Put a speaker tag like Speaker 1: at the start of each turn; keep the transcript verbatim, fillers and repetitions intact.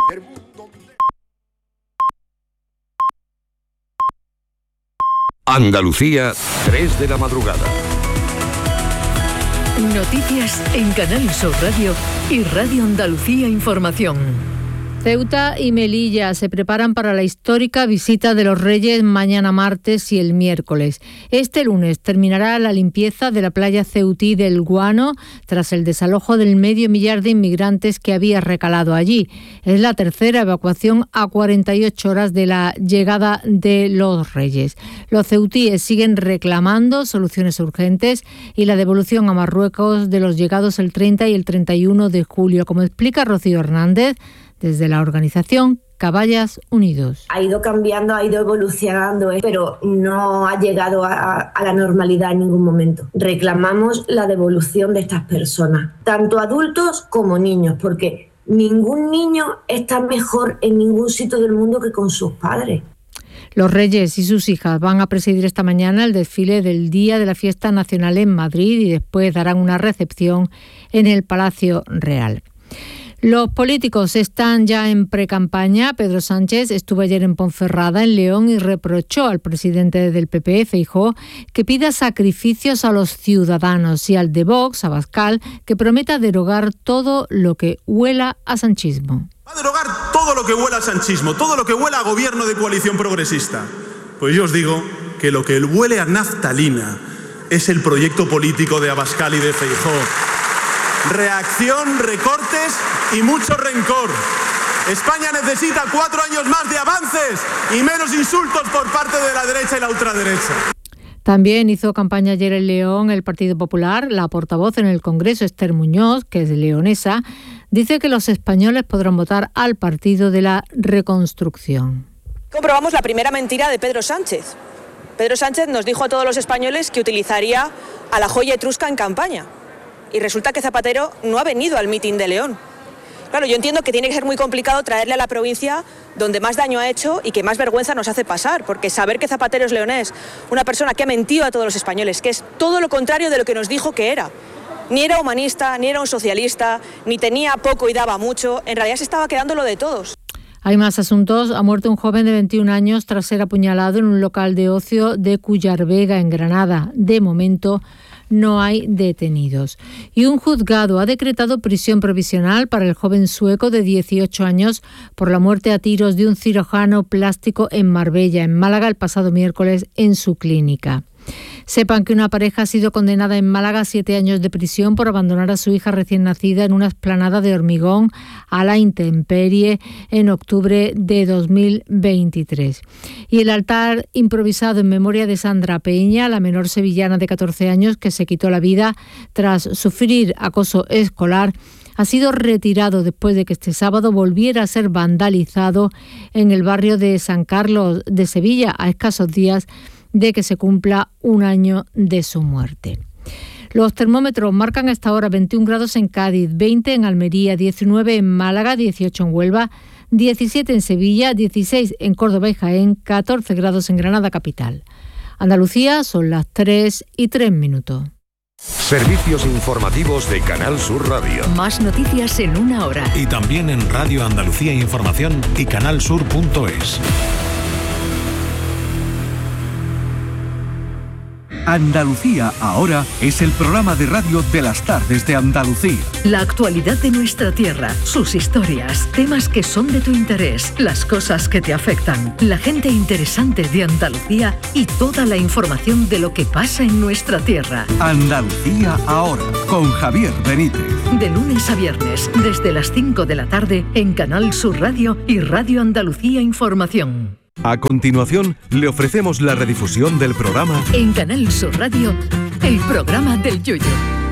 Speaker 1: Andalucía, tres de la madrugada.
Speaker 2: Noticias en Canal Sur Radio y Radio Andalucía Información.
Speaker 3: Ceuta y Melilla se preparan para la histórica visita de los Reyes mañana martes y el miércoles. Este lunes terminará la limpieza de la playa ceutí del Guano tras el desalojo del medio millar de inmigrantes que había recalado allí. Es la tercera evacuación a cuarenta y ocho horas de la llegada de los Reyes. Los ceutíes siguen reclamando soluciones urgentes y la devolución a Marruecos de los llegados el treinta y el treinta y uno de julio, como explica Rocío Hernández, desde la organización Caballas Unidos.
Speaker 4: Ha ido cambiando, ha ido evolucionando, pero no ha llegado a, a la normalidad en ningún momento. Reclamamos la devolución de estas personas, tanto adultos como niños, porque ningún niño está mejor en ningún sitio del mundo que con sus padres.
Speaker 3: Los Reyes y sus hijas van a presidir esta mañana el desfile del Día de la Fiesta Nacional en Madrid y después darán una recepción en el Palacio Real. Los políticos están ya en precampaña. Pedro Sánchez estuvo ayer en Ponferrada, en León, y reprochó al presidente del P P, Feijóo, que pida sacrificios a los ciudadanos, y al de Vox, Abascal, que prometa derogar todo lo que huela a sanchismo.
Speaker 5: Va a derogar todo lo que huela a sanchismo, todo lo que huela a gobierno de coalición progresista. Pues yo os digo que lo que huele a naftalina es el proyecto político de Abascal y de Feijóo. Reacción, recortes y mucho rencor. España necesita cuatro años más de avances y menos insultos por parte de la derecha y la ultraderecha.
Speaker 3: También hizo campaña ayer en León el Partido Popular. La portavoz en el Congreso, Esther Muñoz, que es leonesa, dice que los españoles podrán votar al Partido de la Reconstrucción.
Speaker 6: Comprobamos la primera mentira de Pedro Sánchez. Pedro Sánchez nos dijo a todos los españoles que utilizaría a la joya etrusca en campaña. Y resulta que Zapatero no ha venido al mitin de León. Claro, yo entiendo que tiene que ser muy complicado traerle a la provincia donde más daño ha hecho y que más vergüenza nos hace pasar, porque saber que Zapatero es leonés, una persona que ha mentido a todos los españoles, que es todo lo contrario de lo que nos dijo que era. Ni era humanista, ni era un socialista, ni tenía poco y daba mucho, en realidad se estaba quedando lo de todos.
Speaker 3: Hay más asuntos. Ha muerto un joven de veintiún años tras ser apuñalado en un local de ocio de Cuyarvega, en Granada. De momento no hay detenidos. Y un juzgado ha decretado prisión provisional para el joven sueco de dieciocho años por la muerte a tiros de un cirujano plástico en Marbella, en Málaga, el pasado miércoles en su clínica. Sepan que una pareja ha sido condenada en Málaga a siete años de prisión por abandonar a su hija recién nacida en una explanada de hormigón a la intemperie en octubre de dos mil veintitrés. Y el altar improvisado en memoria de Sandra Peña, la menor sevillana de catorce años que se quitó la vida tras sufrir acoso escolar, ha sido retirado después de que este sábado volviera a ser vandalizado en el barrio de San Carlos de Sevilla, a escasos días de que se cumpla un año de su muerte. Los termómetros marcan hasta ahora veintiún grados en Cádiz, veinte en Almería, diecinueve en Málaga, dieciocho en Huelva, diecisiete en Sevilla, dieciséis en Córdoba y Jaén, catorce grados en Granada capital. Andalucía, son las tres y tres minutos.
Speaker 1: Servicios informativos de Canal Sur Radio.
Speaker 2: Más noticias en una hora.
Speaker 7: Y también en Radio Andalucía Información y canalsur punto es.
Speaker 8: Andalucía Ahora es el programa de radio de las tardes de Andalucía.
Speaker 2: La actualidad de nuestra tierra, sus historias, temas que son de tu interés, las cosas que te afectan, la gente interesante de Andalucía y toda la información de lo que pasa en nuestra tierra.
Speaker 8: Andalucía Ahora, con Javier Benítez.
Speaker 2: De lunes a viernes, desde las cinco de la tarde, en Canal Sur Radio y Radio Andalucía Información.
Speaker 8: A continuación, le ofrecemos la redifusión del programa
Speaker 2: en Canal Sur Radio, el programa del Yoyo.